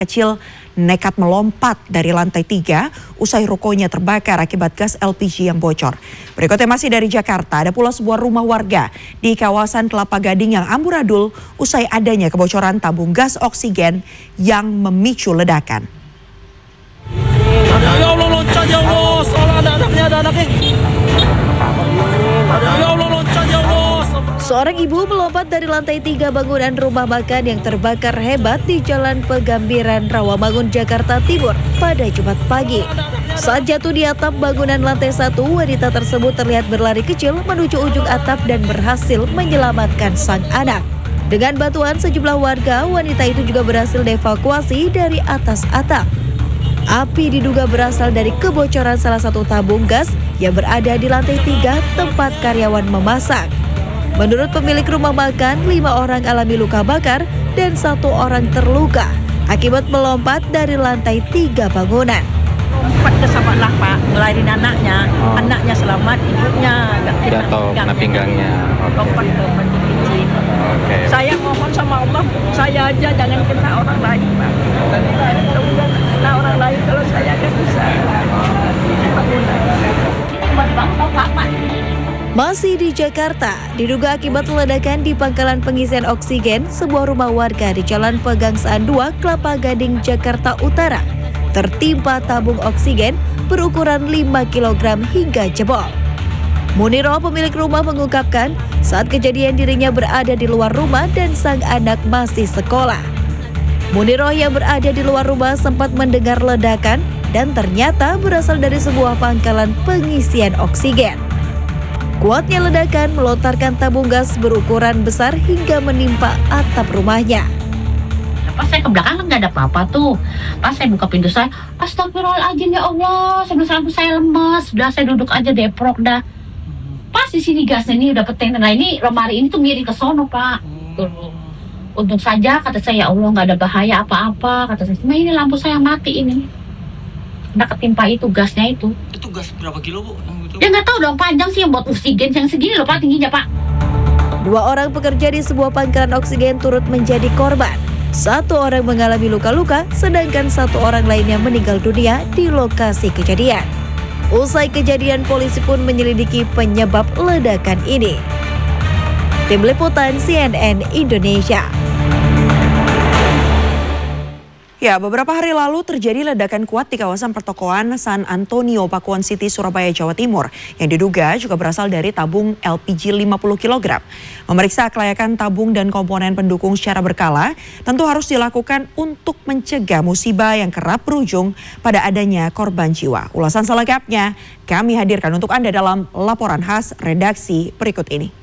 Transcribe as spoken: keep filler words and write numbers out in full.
kecil nekat melompat dari lantai tiga usai rukonya terbakar akibat gas L P G yang bocor. Berikutnya masih dari Jakarta, ada pula sebuah rumah warga di kawasan Kelapa Gading yang amburadul usai adanya kebocoran tabung gas oksigen yang memicu ledakan. Ya Allah, loncat ya Allah, soalnya ada anaknya, ada anaknya. Ya Allah, loncat ya Allah. Seorang ibu melompat dari lantai tiga bangunan rumah makan yang terbakar hebat di Jalan Pegambiran, Rawamangun, Jakarta Timur pada Jumat pagi. Saat jatuh di atap bangunan lantai satu, wanita tersebut terlihat berlari kecil menuju ujung atap dan berhasil menyelamatkan sang anak. Dengan bantuan sejumlah warga, wanita itu juga berhasil dievakuasi dari atas atap. Api diduga berasal dari kebocoran salah satu tabung gas yang berada di lantai tiga tempat karyawan memasak. Menurut pemilik rumah makan, lima orang alami luka bakar dan satu orang terluka akibat melompat dari lantai tiga bangunan. Lompat ke sampah Pak, ngelarin anaknya, oh. Anaknya selamat, ibunya nggak kena pinggangnya. Lompat ke mencicit. Okay. Saya mohon sama Allah, saya aja jangan kena orang lain Pak. Kena orang lain kalau saya nggak bisa. Masih di Jakarta, diduga akibat ledakan di pangkalan pengisian oksigen sebuah rumah warga di Jalan Pegangsaan dua, Kelapa Gading, Jakarta Utara, tertimpa tabung oksigen berukuran lima kilogram hingga jebol. Muniro, pemilik rumah, mengungkapkan saat kejadian dirinya berada di luar rumah dan sang anak masih sekolah. Muniro yang berada di luar rumah sempat mendengar ledakan dan ternyata berasal dari sebuah pangkalan pengisian oksigen. Kuatnya ledakan melontarkan tabung gas berukuran besar hingga menimpa atap rumahnya. Pas saya ke belakang kan nggak ada apa-apa tuh. Pas saya buka pintu saya, astagfirullahaladzim ya Allah, sebelum saya lemas, udah saya duduk aja deprok dah. Pas di sini gasnya ini udah peteng, nah ini lemari ini tuh miring ke sono Pak. Tuh. Untung saja kata saya, ya Allah nggak ada bahaya apa-apa, kata saya. Cuma ini lampu saya mati ini. Udah ketimpa itu gasnya itu. Itu gas berapa kilo Bu? Ya nggak tahu dong, panjang sih yang buat oksigen yang segini loh Pak, tingginya Pak. Dua orang pekerja di sebuah pangkalan oksigen turut menjadi korban. Satu orang mengalami luka-luka, sedangkan satu orang lainnya meninggal dunia di lokasi kejadian. Usai kejadian, polisi pun menyelidiki penyebab ledakan ini. Tim Liputan C N N Indonesia. Ya, beberapa hari lalu terjadi ledakan kuat di kawasan pertokoan San Antonio, Pakuan City, Surabaya, Jawa Timur, yang diduga juga berasal dari tabung L P G lima puluh kilogram. Memeriksa kelayakan tabung dan komponen pendukung secara berkala tentu harus dilakukan untuk mencegah musibah yang kerap berujung pada adanya korban jiwa. Ulasan selengkapnya kami hadirkan untuk Anda dalam laporan khas redaksi berikut ini.